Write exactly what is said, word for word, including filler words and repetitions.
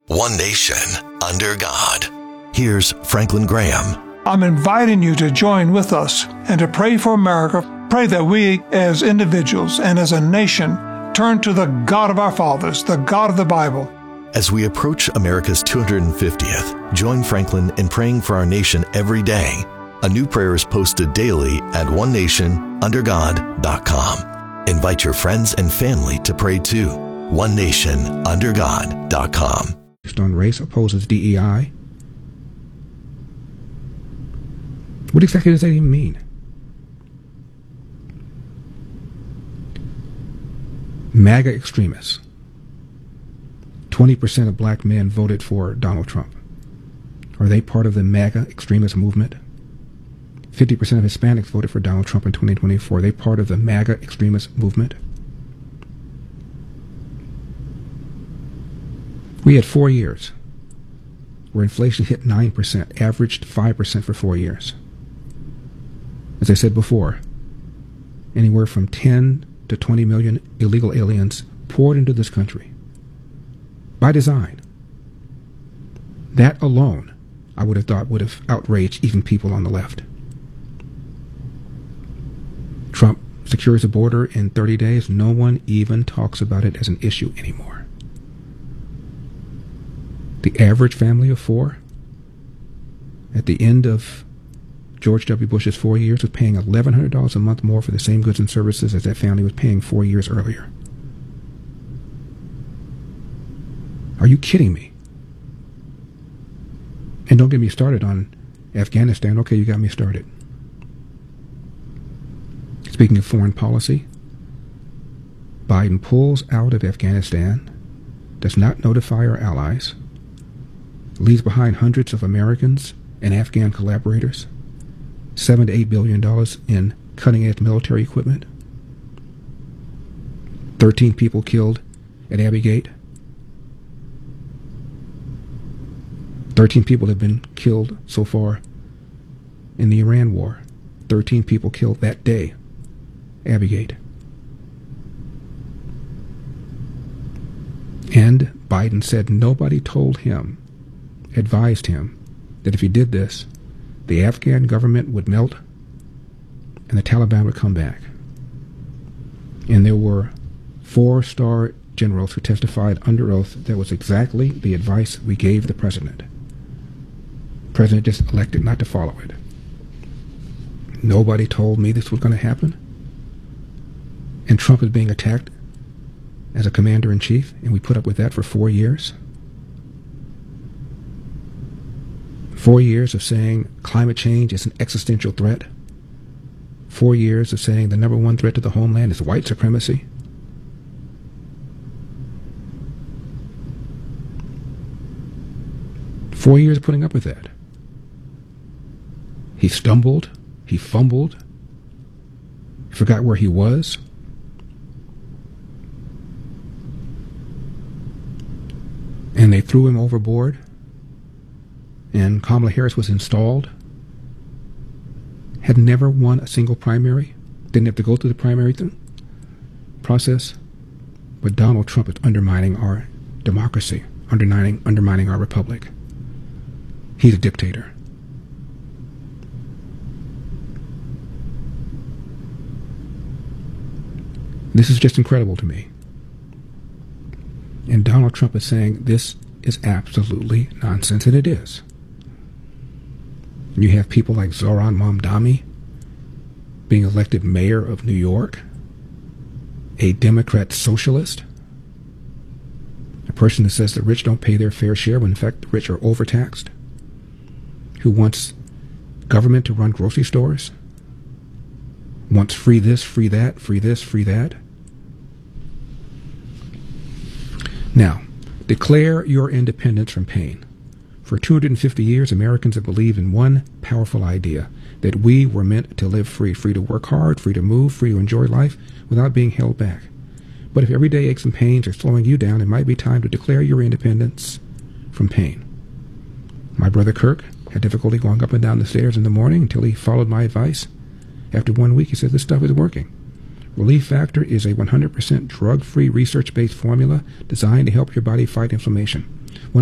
One nation, under God. Here's Franklin Graham. I'm inviting you to join with us and to pray for America. Pray that we, as individuals and as a nation, turn to the God of our fathers, the God of the Bible. As we approach America's two hundred fiftieth, join Franklin in praying for our nation every day. A new prayer is posted daily at one nation under god dot com. Invite your friends and family to pray too. one nation under god dot com. On race opposes D E I. What exactly does that even mean? MAGA extremists. twenty percent of black men voted for Donald Trump. Are they part of the MAGA extremist movement? fifty percent of Hispanics voted for Donald Trump in twenty twenty-four. Are they part of the MAGA extremist movement? We had four years where inflation hit nine percent, averaged five percent for four years. As I said before, anywhere from ten to twenty million illegal aliens poured into this country by design. That alone, I would have thought, would have outraged even people on the left. Trump secures the border in thirty days. No one even talks about it as an issue anymore. The average family of four, at the end of George W. Bush's four years, was paying eleven hundred dollars a month more for the same goods and services as that family was paying four years earlier. Are you kidding me? And don't get me started on Afghanistan. Okay, you got me started. Speaking of foreign policy, Biden pulls out of Afghanistan, does not notify our allies, leaves behind hundreds of Americans and Afghan collaborators, seven to eight billion dollars in cutting-edge military equipment, thirteen people killed at Abbey Gate, thirteen people have been killed so far in the Iran war, thirteen people killed that day, Abbey Gate. And Biden said nobody told him, advised him, that if he did this, the Afghan government would melt and the Taliban would come back. And there were four-star generals who testified under oath that was exactly the advice we gave the president. The president just elected not to follow it. Nobody told me this was going to happen. And Trump is being attacked as a commander-in-chief, and we put up with that for four years. Four years of saying climate change is an existential threat. Four years of saying the number one threat to the homeland is white supremacy. Four years of putting up with that. He stumbled. He fumbled. He forgot where he was. And they threw him overboard. And Kamala Harris was installed, had never won a single primary, didn't have to go through the primary th- process. But Donald Trump is undermining our democracy, undermining, undermining our republic. He's a dictator. This is just incredible to me. And Donald Trump is saying this is absolutely nonsense, and it is. You have people like Zohran Mamdani being elected mayor of New York, a Democrat socialist, a person that says the rich don't pay their fair share when in fact the rich are overtaxed, who wants government to run grocery stores, wants free this, free that, free this, free that. Now, declare your independence from pain. For two hundred fifty years, Americans have believed in one powerful idea, that we were meant to live free, free to work hard, free to move, free to enjoy life without being held back. But if everyday aches and pains are slowing you down, it might be time to declare your independence from pain. My brother Kirk had difficulty going up and down the stairs in the morning until he followed my advice. After one week, he said, this stuff is working. Relief Factor is a one hundred percent drug-free, research-based formula designed to help your body fight inflammation.